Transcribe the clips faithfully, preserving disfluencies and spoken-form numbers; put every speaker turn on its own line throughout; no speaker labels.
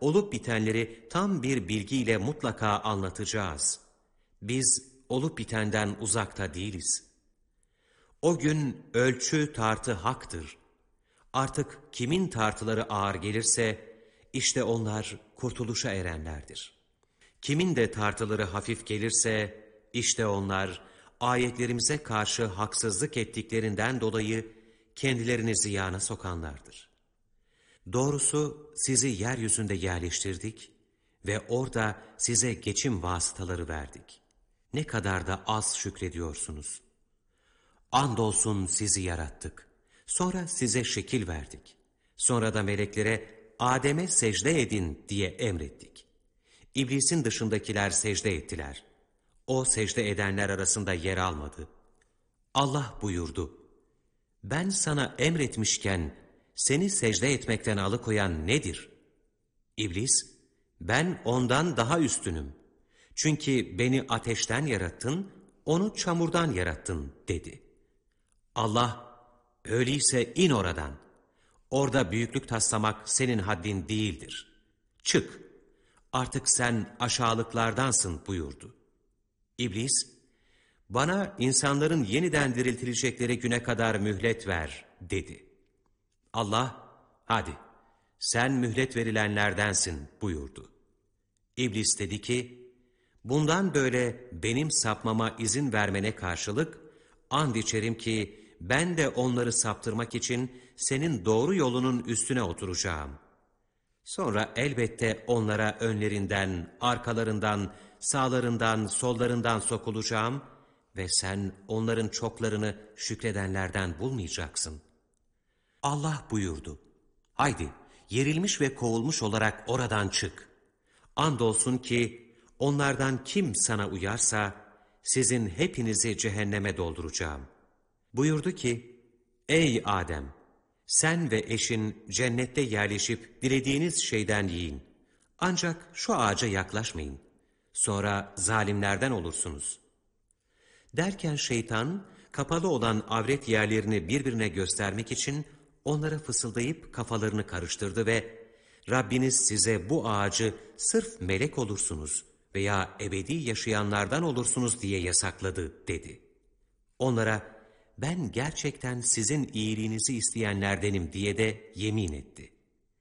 olup bitenleri tam bir bilgiyle mutlaka anlatacağız. Biz olup bitenden uzakta değiliz. O gün ölçü tartı haktır. Artık kimin tartıları ağır gelirse, işte onlar kurtuluşa erenlerdir. Kimin de tartıları hafif gelirse, işte onlar ayetlerimize karşı haksızlık ettiklerinden dolayı kendilerini ziyana sokanlardır. Doğrusu sizi yeryüzünde yerleştirdik ve orada size geçim vasıtaları verdik. Ne kadar da az şükrediyorsunuz. Andolsun sizi yarattık. Sonra size şekil verdik. Sonra da meleklere Adem'e secde edin diye emrettik. İblisin dışındakiler secde ettiler. O secde edenler arasında yer almadı. Allah buyurdu: ben sana emretmişken seni secde etmekten alıkoyan nedir? İblis, ben ondan daha üstünüm. Çünkü beni ateşten yarattın, onu çamurdan yarattın dedi. Allah, öyleyse in oradan. Orada büyüklük taslamak senin haddin değildir. Çık, artık sen aşağılıklardansın buyurdu. İblis, bana insanların yeniden diriltilecekleri güne kadar mühlet ver dedi. Allah, hadi sen mühlet verilenlerdensin buyurdu. İblis dedi ki, bundan böyle benim sapmama izin vermene karşılık, and içerim ki ben de onları saptırmak için senin doğru yolunun üstüne oturacağım. Sonra elbette onlara önlerinden, arkalarından, sağlarından, sollarından sokulacağım ve sen onların çoklarını şükredenlerden bulmayacaksın. Allah buyurdu: haydi yerilmiş ve kovulmuş olarak oradan çık. Andolsun ki onlardan kim sana uyarsa sizin hepinizi cehenneme dolduracağım. Buyurdu ki, ey Adem, sen ve eşin cennette yerleşip dilediğiniz şeyden yiyin. Ancak şu ağaca yaklaşmayın. Sonra zalimlerden olursunuz. Derken şeytan kapalı olan avret yerlerini birbirine göstermek için onlara fısıldayıp kafalarını karıştırdı ve Rabbiniz size bu ağacı sırf melek olursunuz veya ebedi yaşayanlardan olursunuz diye yasakladı dedi. Onlara ben gerçekten sizin iyiliğinizi isteyenlerdenim diye de yemin etti.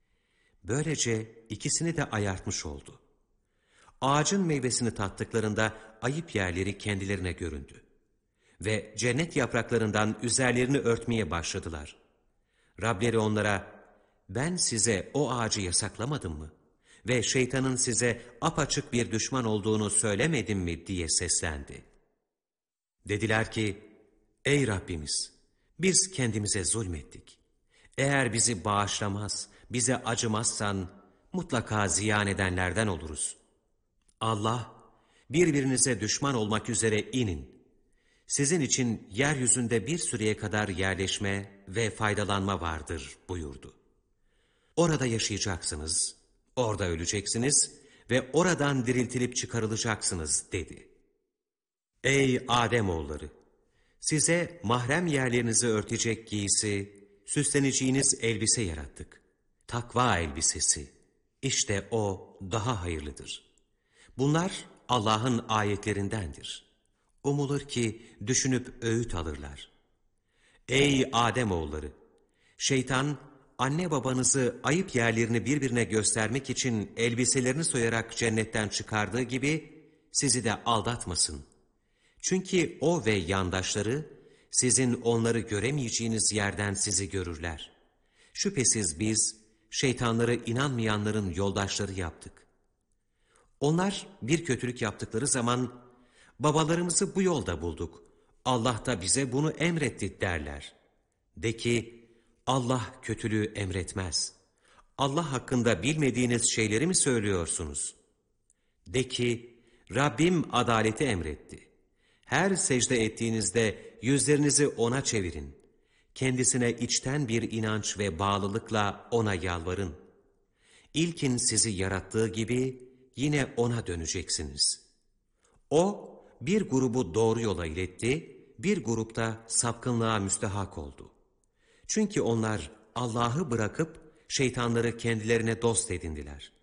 Böylece ikisini de ayartmış oldu. Ağacın meyvesini tattıklarında ayıp yerleri kendilerine göründü. Ve cennet yapraklarından üzerlerini örtmeye başladılar. Rableri onlara, ben size o ağacı yasaklamadım mı? Ve şeytanın size apaçık bir düşman olduğunu söylemedim mi diye seslendi. Dediler ki, ey Rabbimiz, biz kendimize zulmettik. Eğer bizi bağışlamaz, bize acımazsan mutlaka ziyan edenlerden oluruz. Allah, birbirinize düşman olmak üzere inin. Sizin için yeryüzünde bir süreye kadar yerleşme ve faydalanma vardır buyurdu. Orada yaşayacaksınız, orada öleceksiniz ve oradan diriltilip çıkarılacaksınız dedi. Ey Ademoğulları! Size mahrem yerlerinizi örtecek giysi, süsleneceğiniz elbise yarattık. Takva elbisesi. İşte o daha hayırlıdır. Bunlar Allah'ın ayetlerindendir. Umulur ki düşünüp öğüt alırlar. Ey Ademoğulları! Şeytan, anne babanızı ayıp yerlerini birbirine göstermek için elbiselerini soyarak cennetten çıkardığı gibi sizi de aldatmasın. Çünkü o ve yandaşları sizin onları göremeyeceğiniz yerden sizi görürler. Şüphesiz biz şeytanları inanmayanların yoldaşları yaptık. Onlar bir kötülük yaptıkları zaman babalarımızı bu yolda bulduk, Allah da bize bunu emretti derler. De ki Allah kötülüğü emretmez. Allah hakkında bilmediğiniz şeyleri mi söylüyorsunuz? De ki Rabbim adaleti emretti. Her secde ettiğinizde yüzlerinizi ona çevirin. Kendisine içten bir inanç ve bağlılıkla ona yalvarın. İlkin sizi yarattığı gibi yine ona döneceksiniz. O bir grubu doğru yola iletti, bir grupta sapkınlığa müstehak oldu. Çünkü onlar Allah'ı bırakıp şeytanları kendilerine dost edindiler.